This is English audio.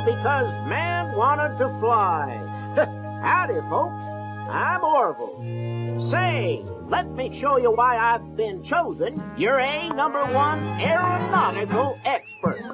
because man wanted to fly. Howdy, folks. I'm Orville. Say, let me show you why I've been chosen your A #1 aeronautical expert.